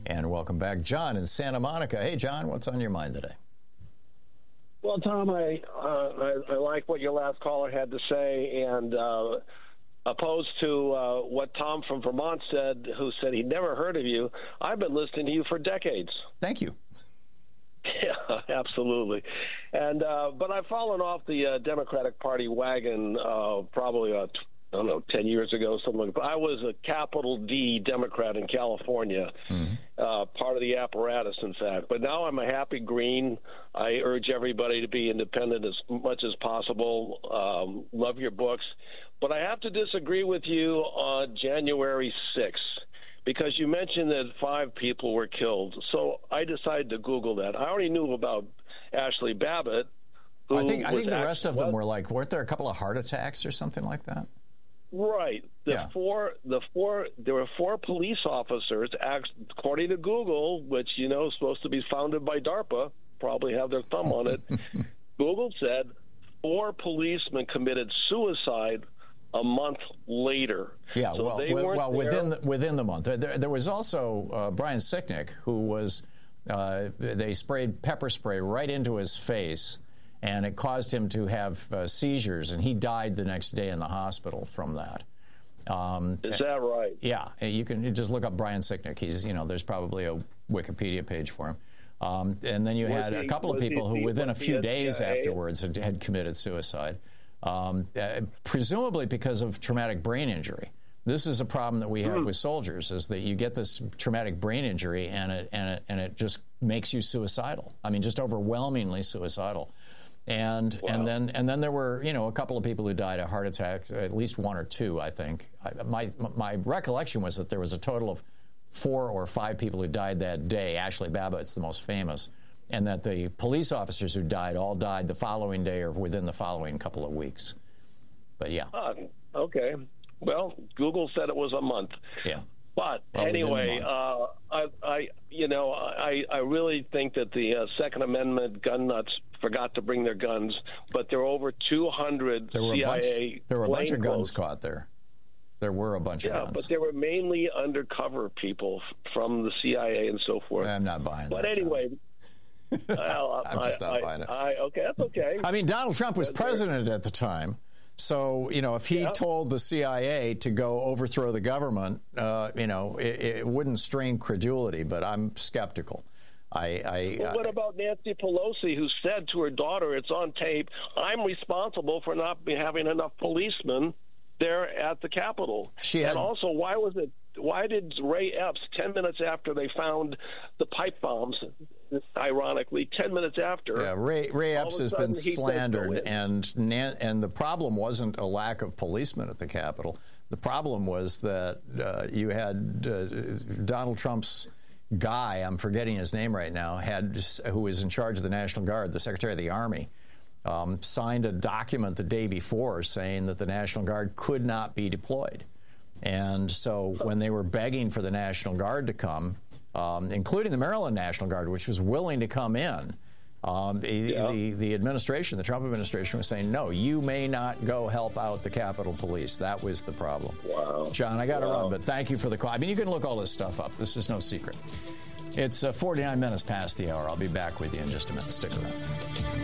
And welcome back, John in Santa Monica. Hey, John, what's on your mind today? Well, Tom, I like what your last caller had to say, and opposed to what Tom from Vermont said, who said he'd never heard of you, I've been listening to you for decades. Thank you. Yeah, absolutely. And but I've fallen off the Democratic Party wagon probably, I don't know, 10 years ago, something like that. I was a capital D Democrat in California, part of the apparatus, in fact. But now I'm a happy green. I urge everybody to be independent as much as possible. Love your books. But I have to disagree with you on January 6th. Because you mentioned that 5 people were killed. So I decided to Google that. I already knew about Ashley Babbitt. I think the rest of them were like, weren't there a couple of heart attacks or something like that? Right. There were 4 police officers, according to Google, which, you know, is supposed to be founded by DARPA, probably have their thumb on it. Google said 4 policemen committed suicide a month later. Yeah, so within the month. There was also Brian Sicknick, who was they sprayed pepper spray right into his face, and it caused him to have seizures, and he died the next day in the hospital from that. Is that right? Yeah, you can just look up Brian Sicknick. He's, you know, there's probably a Wikipedia page for him. And then you had a couple of people who, within a few days afterwards, had committed suicide. Presumably because of traumatic brain injury. This is a problem that we have with soldiers, is that you get this traumatic brain injury and it just makes you suicidal. I mean, just overwhelmingly suicidal. And then there were, you know, a couple of people who died of heart attacks, at least 1 or 2, I think. My recollection was that there was a total of 4 or 5 people who died that day. Ashley Babbitt's the most famous. And that the police officers who died all died the following day or within the following couple of weeks. But yeah. Okay. Well, Google said it was a month. Yeah. But anyway, I really think that the Second Amendment gun nuts forgot to bring their guns. But there were over 200 CIA. There were a bunch of guns caught there. There were a bunch of guns. Yeah, but they were mainly undercover people from the CIA and so forth. I'm not buying that. But anyway. Well, I'm just not buying it. Okay, that's okay. I mean, Donald Trump was president at the time. So, you know, if he told the CIA to go overthrow the government, you know, it wouldn't strain credulity, but I'm skeptical. What about Nancy Pelosi, who said to her daughter, it's on tape, I'm responsible for not having enough policemen there at the Capitol? And also, why did Ray Epps, 10 minutes after they found the pipe bombs, ironically, 10 minutes after. Yeah, Ray Epps has been slandered, and the problem wasn't a lack of policemen at the Capitol. The problem was that you had Donald Trump's guy, I'm forgetting his name right now, who was in charge of the National Guard, the Secretary of the Army, signed a document the day before saying that the National Guard could not be deployed. And so when they were begging for the National Guard to come, including the Maryland National Guard, which was willing to come in, the administration, the Trump administration, was saying, no, you may not go help out the Capitol Police. That was the problem. Wow. John, I got to run, but thank you for the call. I mean, you can look all this stuff up. This is no secret. It's 49 minutes past the hour. I'll be back with you in just a minute. Stick around.